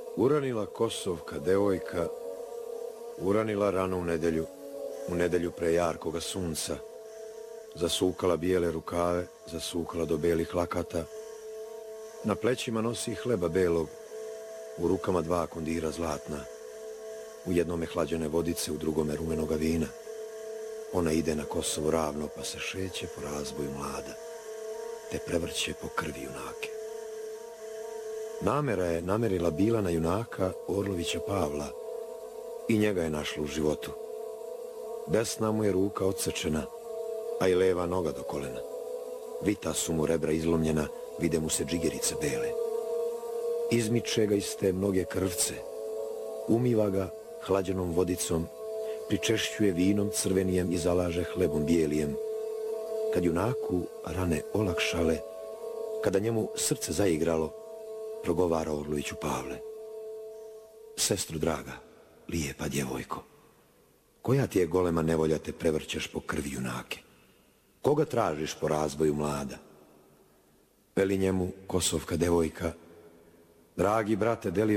Uranila kosovka devojka, uranila rano u nedelju pre jarkoga sunca, zasukala bijele rukave, zasukala do belih lakata, na plećima nosi hleba belog, u rukama 2 kondira zlatna, u jednome hlađene vodice, u drugome rumenoga vina. Ona ide na Kosovo ravno, pa se šeće po razboju mlada, te prevrće po krvi junake. Namera je namerila bila na junaka Orlovića Pavla i njega je našla u životu. Desna mu je ruka odsečena, a i leva noga do kolena. Vita su mu rebra izlomljena, vide mu se džigerice bele. Izmiče ga iz te mnoge krvce, umiva ga hlađenom vodicom, pričešćuje vinom crvenijem i zalaže hlebom bijelijem. Kad junaku rane olakšale, kada njemu srce zaigralo, progovara Orloviću Pavle: sestru draga, lijepa djevojko, koja ti je golema nevolja te prevrćeš po krvi junake? Koga tražiš po razboju mlada? Veli njemu kosovka devojka: dragi brate, delio